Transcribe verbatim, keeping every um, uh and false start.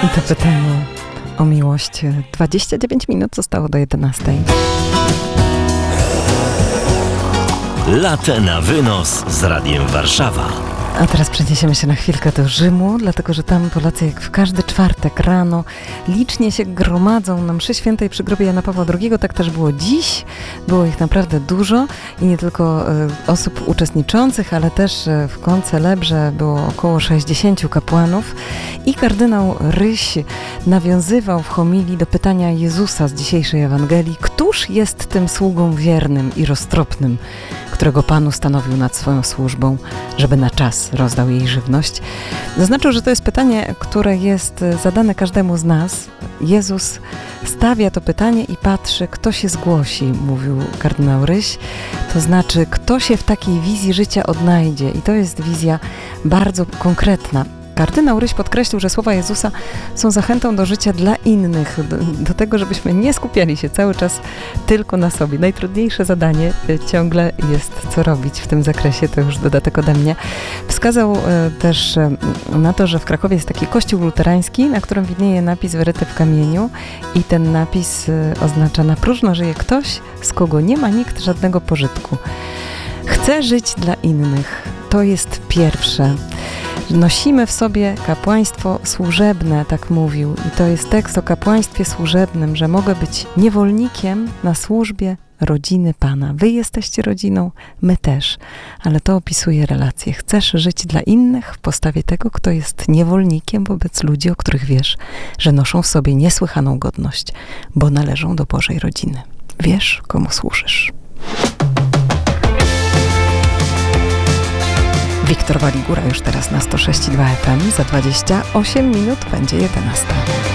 I to pytanie o miłość. dwadzieścia dziewięć minut zostało do jedenastej. Latte na wynos z Radiem Warszawa. A teraz przeniesiemy się na chwilkę do Rzymu, dlatego że tam Polacy jak w każdy czwartek rano licznie się gromadzą na mszy świętej przy grobie Jana Pawła drugiego. Tak też było dziś. Było ich naprawdę dużo i nie tylko y, osób uczestniczących, ale też y, w koncelebrze było około sześćdziesięciu kapłanów. I kardynał Ryś nawiązywał w homilii do pytania Jezusa z dzisiejszej Ewangelii: któż jest tym sługą wiernym i roztropnym, którego Pan ustanowił nad swoją służbą, żeby na czas rozdał jej żywność? Zaznaczył, że to jest pytanie, które jest zadane każdemu z nas. Jezus stawia to pytanie i patrzy, kto się zgłosi, mówił kardynał Ryś. To znaczy, kto się w takiej wizji życia odnajdzie. I to jest wizja bardzo konkretna. Kardynał Ryś podkreślił, że słowa Jezusa są zachętą do życia dla innych, do, do tego, żebyśmy nie skupiali się cały czas tylko na sobie. Najtrudniejsze zadanie ciągle jest, co robić w tym zakresie, to już dodatek ode mnie. Wskazał e, też e, na to, że w Krakowie jest taki kościół luterański, na którym widnieje napis wyryty w kamieniu i ten napis e, oznacza: na próżno żyje ktoś, z kogo nie ma nikt żadnego pożytku. Chcę żyć dla innych. To jest pierwsze. Nosimy w sobie kapłaństwo służebne, tak mówił. I to jest tekst o kapłaństwie służebnym, że mogę być niewolnikiem na służbie rodziny Pana. Wy jesteście rodziną, my też. Ale to opisuje relacje. Chcesz żyć dla innych w postawie tego, kto jest niewolnikiem wobec ludzi, o których wiesz, że noszą w sobie niesłychaną godność, bo należą do Bożej rodziny. Wiesz, komu służysz. Wiktor Waligura już teraz na sto sześć i dwa F M. Za dwadzieścia osiem minut będzie jedenasta.